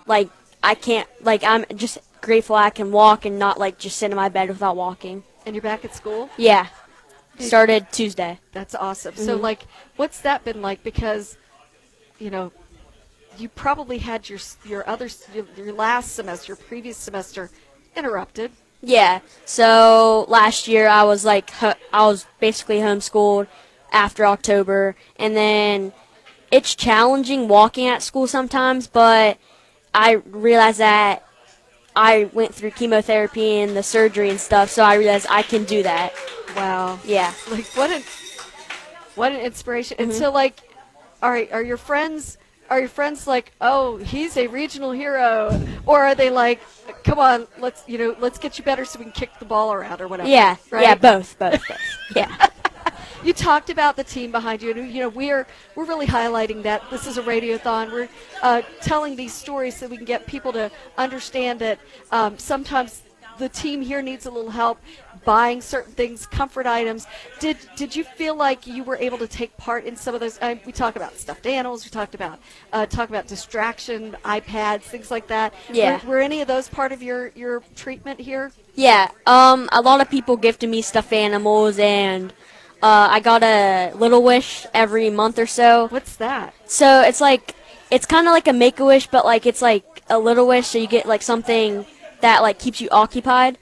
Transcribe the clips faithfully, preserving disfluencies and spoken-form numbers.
like I can't like I'm just grateful I can walk and not like just sit in my bed without walking. And you're back at school? Yeah. Started Tuesday. That's awesome. Mm-hmm. So, like, what's that been like? Because, you know, you probably had your your other your, your last semester, your previous semester, interrupted. Yeah. So last year I was like ho- I was basically homeschooled after October, and then it's challenging walking at school sometimes, but I realized that I went through chemotherapy and the surgery and stuff, so I realized I can do that. Wow. Yeah. Like, what an what an inspiration. Mm-hmm. And so, like, are are your friends? Are your friends like, oh, he's a regional hero, or are they like, come on, let's you know, let's get you better so we can kick the ball around or whatever? Yeah. Right? Yeah. Both. Both. both. Yeah. You talked about the team behind you, and you know we're we're really highlighting that this is a radiothon. We're uh, telling these stories so we can get people to understand that um, sometimes the team here needs a little help buying certain things, comfort items. Did did you feel like you were able to take part in some of those? Uh, we talk about stuffed animals. We talked about uh, talk about distraction, iPads, things like that. Yeah. Were, were any of those part of your your treatment here? Yeah. Um. A lot of people gifted me stuffed animals, and uh, I got a Little Wish every month or so. What's that? So it's like it's kind of like a Make a Wish, but like it's like a Little Wish, so you get like something that like keeps you occupied.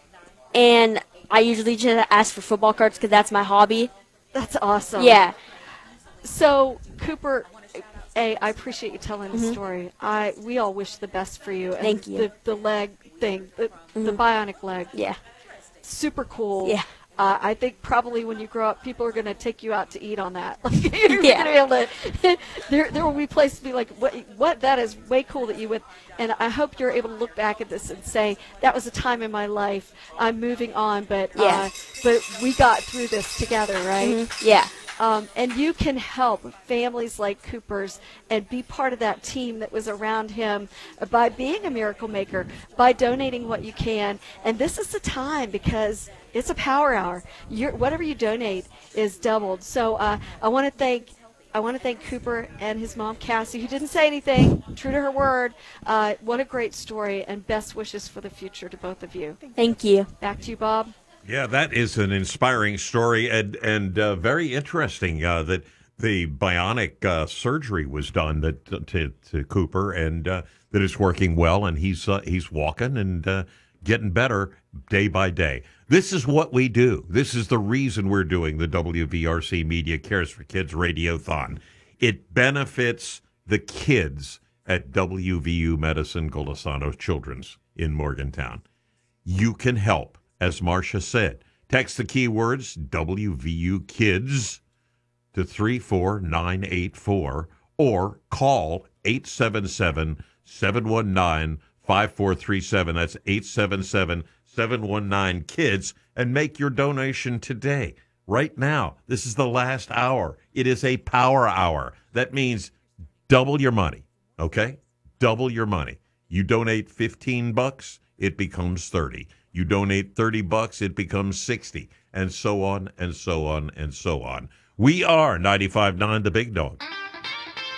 And I usually just ask for football cards because that's my hobby. That's awesome. Yeah. So, Cooper, A, I appreciate you telling the Mm-hmm. story. I we all wish the best for you. And Thank you. The, the leg thing, the, Mm-hmm. the bionic leg, Yeah. super cool. Yeah. Uh, I think probably when you grow up, people are going to take you out to eat on that. Like, you're Yeah. gonna be able to, there, there will be places to be like, what, what? That is way cool that you would. And I hope you're able to look back at this and say that was a time in my life. I'm moving on, but Yeah. uh, but we got through this together, right? Mhm. Yeah. Um, and you can help families like Cooper's and be part of that team that was around him by being a miracle maker, by donating what you can. And this is the time because it's a power hour. You're, whatever you donate is doubled. So uh, I want to thank I want to thank Cooper and his mom, Cassie, who didn't say anything, true to her word. Uh, what a great story, and best wishes for the future to both of you. Thank you. Back to you, Bob. Yeah, that is an inspiring story and and uh, very interesting uh, that the bionic uh, surgery was done that to, to Cooper and uh, that it's working well and he's uh, he's walking and uh, getting better day by day. This is what we do. This is the reason we're doing the W V R C Media Cares for Kids Radiothon. It benefits the kids at W V U Medicine Golisano Children's in Morgantown. You can help. As Marcia said, text the keywords W V U Kids to three four nine eight four or call eight seven seven, seven one nine, five four three seven. That's eight seven seven, seven one nine, KIDS and make your donation today. Right now, this is the last hour. It is a power hour. That means double your money, okay? Double your money. You donate fifteen bucks, it becomes thirty. You donate thirty bucks, it becomes sixty, and so on and so on and so on. We are ninety-five point nine The Big Dog.